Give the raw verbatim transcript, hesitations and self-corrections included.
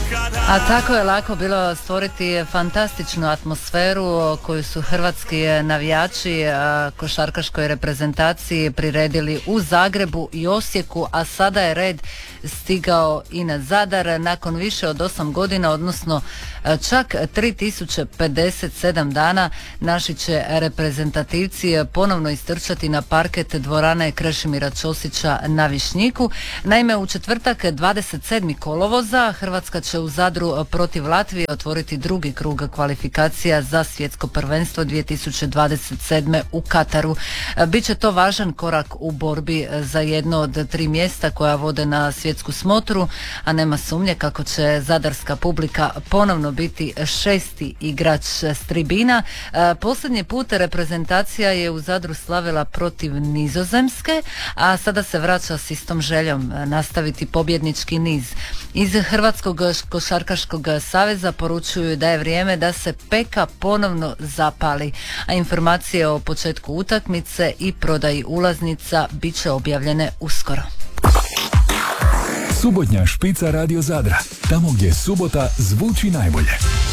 A tako je lako bilo stvoriti fantastičnu atmosferu koju su hrvatski navijači košarkaškoj reprezentaciji priredili u Zagrebu i Osijeku, a sada je red stigao i na Zadar nakon više od osam godina, odnosno čak tri tisuće pedeset sedam dana. Naši će reprezentativci ponovno istrčati na parket dvorane Krešimira Ćosića na Višnjiku. Naime, u četvrtak dvadeset sedmog kolovoza Hrvatska će u Zadru protiv Latvije otvoriti drugi krug kvalifikacija za svjetsko prvenstvo dvije tisuće dvadeset sedme u Kataru. Biće to važan korak u borbi za jedno od tri mjesta koja vode na svjetsku smotru, a nema sumnje kako će zadarska publika ponovno biti šesti igrač s tribina. Posljednji put reprezentacija je u Zadru slavila protiv Nizozemske, a sada se vraća s istom željom nastaviti pobjednički niz. Iz Hrvatskog košarkaškog saveza poručuju da je vrijeme da se peka ponovno zapali, a informacije o početku utakmice i prodaji ulaznica bit će objavljene uskoro. Subotnja špica Radio Zadra, tamo gdje subota zvuči najbolje.